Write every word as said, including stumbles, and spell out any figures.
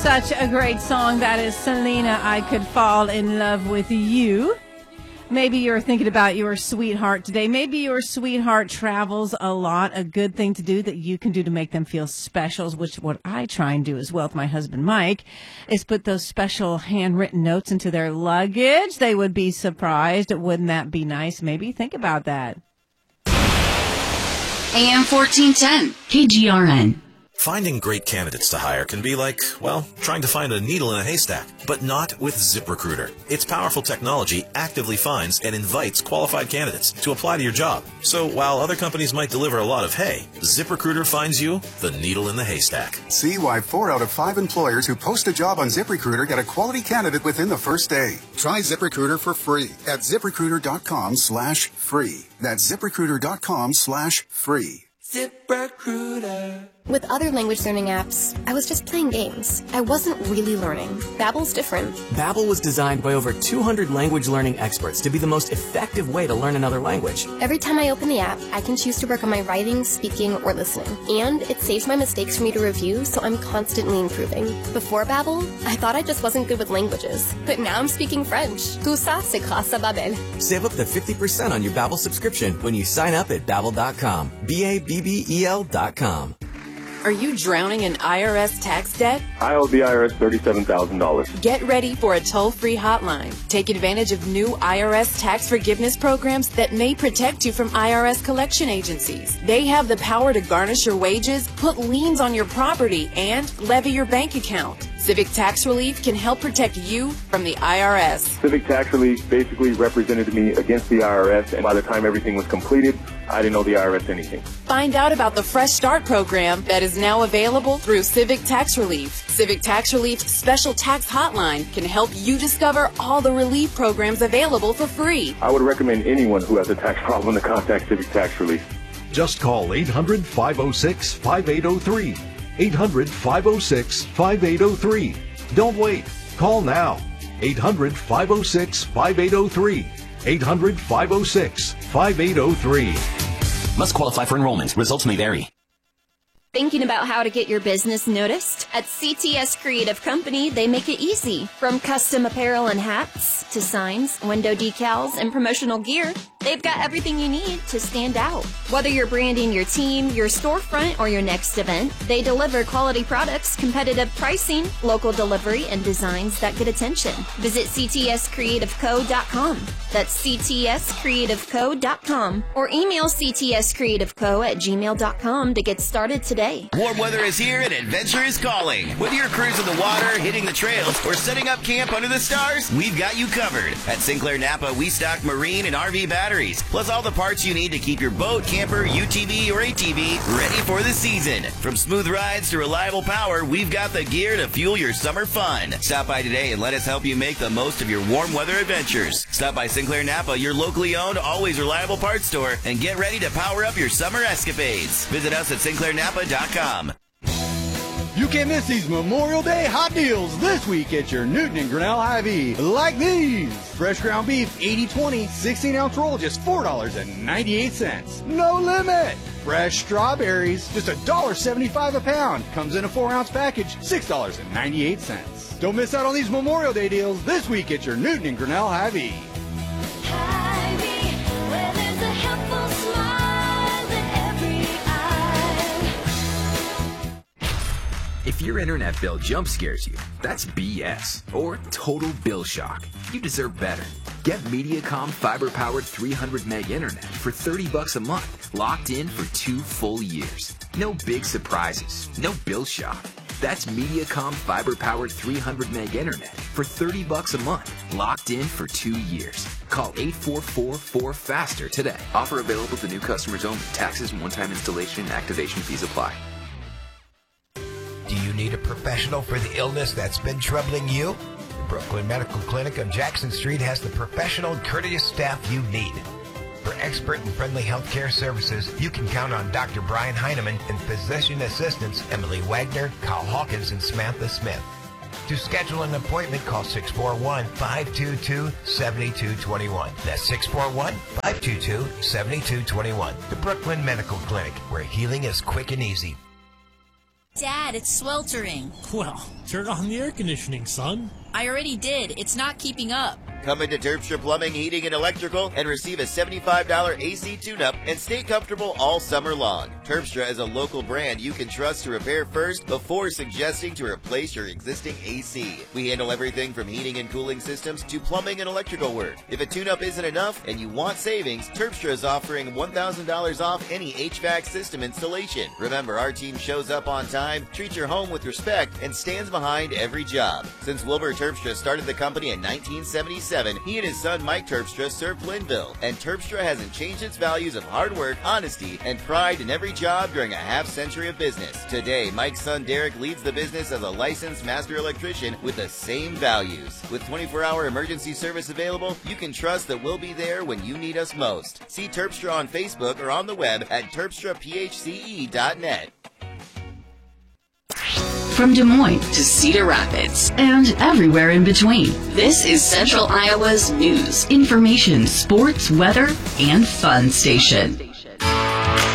Such a great song. That is Selena, I Could Fall in Love with You. Maybe you're thinking about your sweetheart today. Maybe your sweetheart travels a lot. A good thing to do that you can do to make them feel special, which what I try and do as well with my husband Mike, is put those special handwritten notes into their luggage. They would be surprised. Wouldn't that be nice? Maybe think about that. A M fourteen ten, K G R N. Finding great candidates to hire can be like, well, trying to find a needle in a haystack, but not with ZipRecruiter. Its powerful technology actively finds and invites qualified candidates to apply to your job. So while other companies might deliver a lot of hay, ZipRecruiter finds you the needle in the haystack. See why four out of five employers who post a job on ZipRecruiter get a quality candidate within the first day. Try ZipRecruiter for free at ZipRecruiter.com slash free. That's ZipRecruiter.com slash free. ZipRecruiter. With other language learning apps, I was just playing games. I wasn't really learning. Babbel's different. Babbel was designed by over two hundred language learning experts to be the most effective way to learn another language. Every time I open the app, I can choose to work on my writing, speaking, or listening. And it saves my mistakes for me to review, so I'm constantly improving. Before Babbel, I thought I just wasn't good with languages. But now I'm speaking French. Tout ça, c'est grâce à Babbel. Save up to fifty percent on your Babbel subscription when you sign up at Babbel dot com. B A B B E L dot com. Are you drowning in I R S tax debt? I owe the I R S thirty-seven thousand dollars. Get ready for a toll-free hotline. Take advantage of new I R S tax forgiveness programs that may protect you from I R S collection agencies. They have the power to garnish your wages, put liens on your property, and levy your bank account. Civic Tax Relief can help protect you from the I R S. Civic Tax Relief basically represented me against the I R S, and by the time everything was completed, I didn't owe the I R S anything. Find out about the Fresh Start program that is now available through Civic Tax Relief. Civic Tax Relief's special tax hotline can help you discover all the relief programs available for free. I would recommend anyone who has a tax problem to contact Civic Tax Relief. Just call eight hundred, five oh six, five eight oh three. eight hundred, five oh six, five eight oh three. Don't wait. Call now. eight hundred, five oh six, five eight oh three. eight hundred, five oh six, five eight oh three. Must qualify for enrollment. Results may vary. Thinking about how to get your business noticed? At C T S Creative Company, they make it easy. From custom apparel and hats to signs, window decals, and promotional gear, they've got everything you need to stand out. Whether you're branding your team, your storefront, or your next event, they deliver quality products, competitive pricing, local delivery, and designs that get attention. Visit C T S creative co dot com. That's C T S creative co dot com. Or email C T S creative co at gmail dot com to get started today. Warm weather is here and adventure is calling. Whether you're cruising the water, hitting the trails, or setting up camp under the stars, we've got you covered. At Sinclair Napa, we stock marine and R V batteries, plus all the parts you need to keep your boat, camper, U T V, or A T V ready for the season. From smooth rides to reliable power, we've got the gear to fuel your summer fun. Stop by today and let us help you make the most of your warm weather adventures. Stop by Sinclair Napa, your locally owned, always reliable parts store, and get ready to power up your summer escapades. Visit us at Sinclair Napa dot com. You can't miss these Memorial Day hot deals this week at your Newton and Grinnell Hy-Vee. Like these. Fresh ground beef, eighty twenty, sixteen ounce roll, just four dollars and ninety-eight cents. No limit. Fresh strawberries, just one dollar seventy-five a pound. Comes in a four ounce package, six dollars and ninety-eight cents. Don't miss out on these Memorial Day deals this week at your Newton and Grinnell Hy-Vee. Hy-Vee, where there's a helpful smile in every eye. If your internet bill jump scares you, that's B S or total bill shock. You deserve better. Get Mediacom fiber-powered three hundred meg internet for thirty bucks a month, locked in for two full years. No big surprises, no bill shock. That's Mediacom fiber-powered three hundred meg internet for thirty bucks a month, locked in for two years. Call eight four four, four faster today. Offer available to new customers only. Taxes and one-time installation and activation fees apply. Do you need a professional for the illness that's been troubling you? The Brooklyn Medical Clinic on Jackson Street has the professional and courteous staff you need. For expert and friendly healthcare services, you can count on Doctor Brian Heineman and physician assistants Emily Wagner, Kyle Hawkins, and Samantha Smith. To schedule an appointment, call six four one, five two two, seven two two one. That's six four one, five two two, seven two two one. The Brooklyn Medical Clinic, where healing is quick and easy. Dad, it's sweltering. Well, turn on the air conditioning, son. I already did. It's not keeping up. Come into Terpstra Plumbing, Heating, and Electrical and receive a seventy-five dollars A C tune-up and stay comfortable all summer long. Terpstra is a local brand you can trust to repair first before suggesting to replace your existing A C. We handle everything from heating and cooling systems to plumbing and electrical work. If a tune-up isn't enough and you want savings, Terpstra is offering one thousand dollars off any H V A C system installation. Remember, our team shows up on time, treats your home with respect, and stands behind every job. Since Wilbur Terpstra started the company in nineteen seventy-seven, he and his son Mike Terpstra served Linville, and Terpstra hasn't changed its values of hard work, honesty, and pride in every job during a half century of business. Today, Mike's son Derek leads the business as a licensed master electrician with the same values. With twenty-four hour emergency service available, you can trust that we'll be there when you need us most. See Terpstra on Facebook or on the web at terpstra p h c e dot net. From Des Moines to Cedar Rapids and everywhere in between, this is Central Iowa's news, information, sports, weather, and fun station.